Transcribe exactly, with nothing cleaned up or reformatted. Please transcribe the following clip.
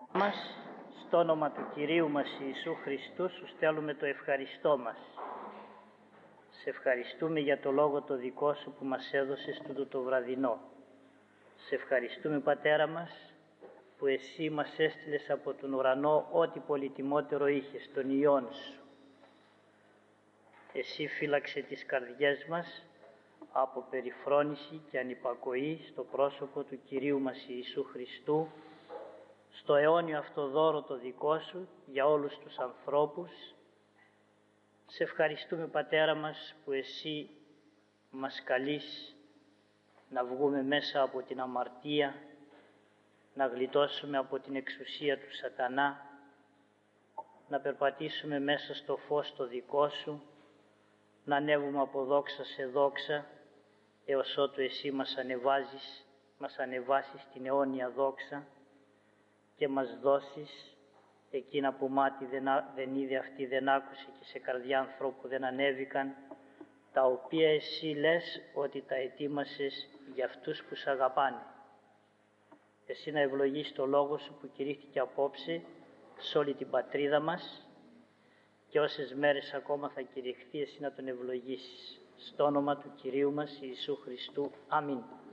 μας, στο όνομα του Κυρίου μας Ιησού Χριστού, σου στέλνουμε το ευχαριστώ μας. Σε ευχαριστούμε για το λόγο το δικό σου που μας έδωσες τούτο το βραδινό. Σε ευχαριστούμε, Πατέρα μας, που εσύ μας έστειλες από τον ουρανό ό,τι πολυτιμότερο είχες, τον Υιόν σου. Εσύ φύλαξε τις καρδιές μας από περιφρόνηση και ανυπακοή στο πρόσωπο του Κυρίου μας Ιησού Χριστού, στο αιώνιο αυτό δώρο το δικό σου για όλους τους ανθρώπους. Σε ευχαριστούμε, Πατέρα μας, που εσύ μας καλείς να βγούμε μέσα από την αμαρτία, να γλιτώσουμε από την εξουσία του σατανά, να περπατήσουμε μέσα στο φως το δικό σου, να ανέβουμε από δόξα σε δόξα, έως ότου εσύ μας ανεβάζεις, μας ανεβάσεις την αιώνια δόξα και μας δώσεις εκείνα που μάτι δεν, δεν είδε, αυτή δεν άκουσε και σε καρδιά ανθρώπου δεν ανέβηκαν, τα οποία εσύ λες ότι τα ετοίμασες για αυτούς που σ' αγαπάνε. Εσύ να ευλογείς το λόγο σου που κηρύχθηκε απόψε σε όλη την πατρίδα μας και όσες μέρες ακόμα θα κηρυχθεί, εσύ να τον ευλογήσεις. Στο όνομα του Κυρίου μας Ιησού Χριστού. Αμήν.